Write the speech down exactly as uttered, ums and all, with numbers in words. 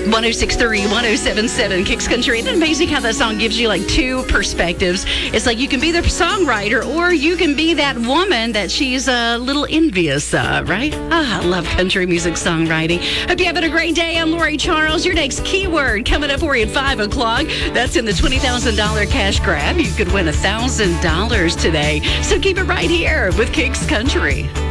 one oh six point three, one oh seven point seven Kicks Country. Isn't it amazing how that song gives you like two perspectives? It's like you can be the songwriter or you can be that woman that she's a little envious of, right? Ah, I love country music songwriting. Hope you're having a great day. I'm Lori Charles. Your next keyword coming up for you at five o'clock. That's in the twenty thousand dollars cash grab. You could win one thousand dollars today. So keep it right here with Kicks Country.